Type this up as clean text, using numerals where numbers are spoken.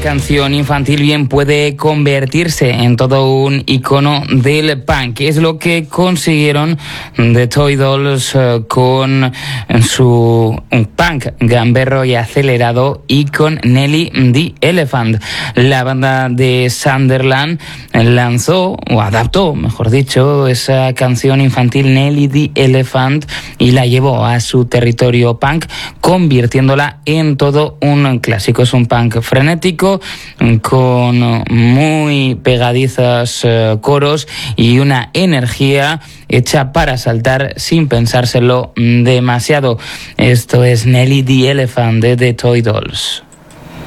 canción infantil bien puede convertirse en todo un icono del punk. Es lo que consiguieron The Toy Dolls con su punk gamberro y acelerado y con Nelly the Elephant. La banda de Sunderland lanzó, o adaptó, mejor dicho, esa canción infantil Nelly the Elephant y la llevó a su territorio punk, convirtiéndola en todo un clásico. Es un punk frenético con muy pegadizos coros y una energía hecha para saltar sin pensárselo demasiado. Esto es Nelly the Elephant de The Toy Dolls.